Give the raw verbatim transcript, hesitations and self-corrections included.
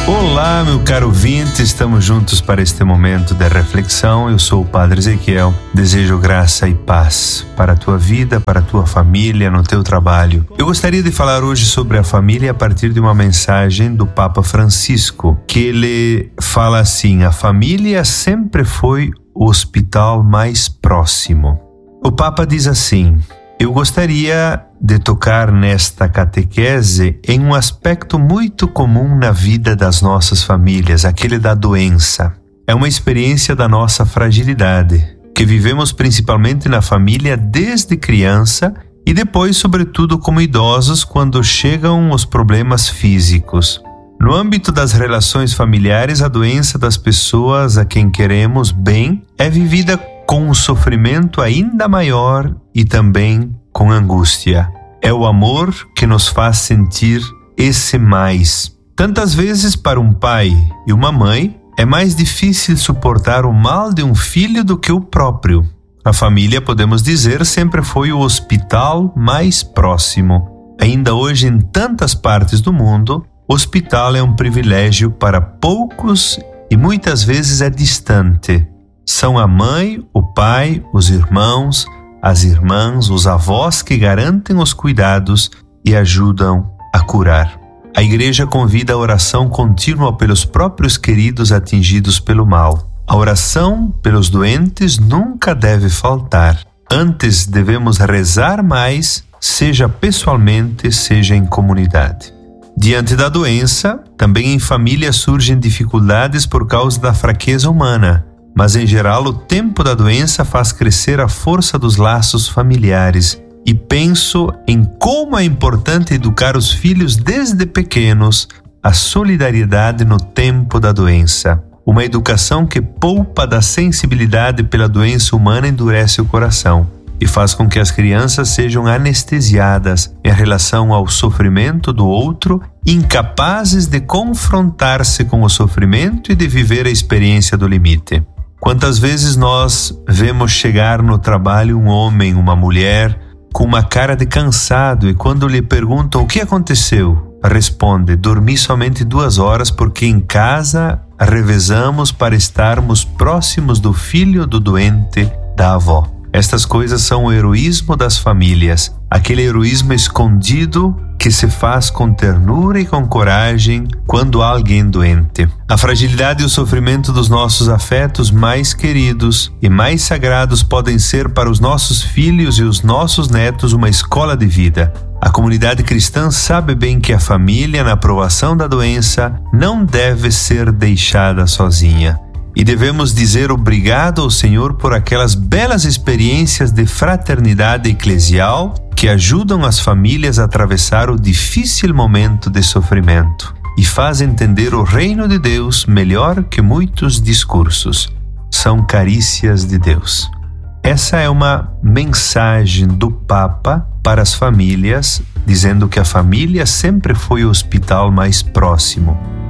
Olá, meu caro ouvinte, estamos juntos para este momento de reflexão. Eu sou o Padre Ezequiel, desejo graça e paz para a tua vida, para a tua família, no teu trabalho. Eu gostaria de falar hoje sobre a família a partir de uma mensagem do Papa Francisco, que ele fala assim: a família sempre foi o hospital mais próximo. O Papa diz assim: eu gostaria de tocar nesta catequese em um aspecto muito comum na vida das nossas famílias, aquele da doença. É uma experiência da nossa fragilidade, que vivemos principalmente na família desde criança e depois, sobretudo, como idosos, quando chegam os problemas físicos. No âmbito das relações familiares, a doença das pessoas a quem queremos bem é vivida com um sofrimento ainda maior e também com angústia. É o amor que nos faz sentir esse mais. Tantas vezes, para um pai e uma mãe, é mais difícil suportar o mal de um filho do que o próprio. A família, podemos dizer, sempre foi o hospital mais próximo. Ainda hoje, em tantas partes do mundo, o hospital é um privilégio para poucos e muitas vezes é distante. São a mãe, o pai, os irmãos, as irmãs, os avós que garantem os cuidados e ajudam a curar. A Igreja convida a oração contínua pelos próprios queridos atingidos pelo mal. A oração pelos doentes nunca deve faltar. Antes, devemos rezar mais, seja pessoalmente, seja em comunidade. Diante da doença, também em família surgem dificuldades por causa da fraqueza humana. Mas, em geral, o tempo da doença faz crescer a força dos laços familiares. E penso em como é importante educar os filhos desde pequenos a solidariedade no tempo da doença. Uma educação que poupa da sensibilidade pela doença humana endurece o coração e faz com que as crianças sejam anestesiadas em relação ao sofrimento do outro, incapazes de confrontar-se com o sofrimento e de viver a experiência do limite. Quantas vezes nós vemos chegar no trabalho um homem, uma mulher, com uma cara de cansado, e quando lhe perguntam o que aconteceu, responde: dormi somente duas horas porque em casa revezamos para estarmos próximos do filho, do doente, da avó. Estas coisas são o heroísmo das famílias, aquele heroísmo escondido que se faz com ternura e com coragem quando há alguém doente. A fragilidade e o sofrimento dos nossos afetos mais queridos e mais sagrados podem ser para os nossos filhos e os nossos netos uma escola de vida. A comunidade cristã sabe bem que a família, na provação da doença, não deve ser deixada sozinha. E devemos dizer obrigado ao Senhor por aquelas belas experiências de fraternidade eclesial que ajudam as famílias a atravessar o difícil momento de sofrimento e fazem entender o reino de Deus melhor que muitos discursos. São carícias de Deus. Essa é uma mensagem do Papa para as famílias, dizendo que a família sempre foi o hospital mais próximo.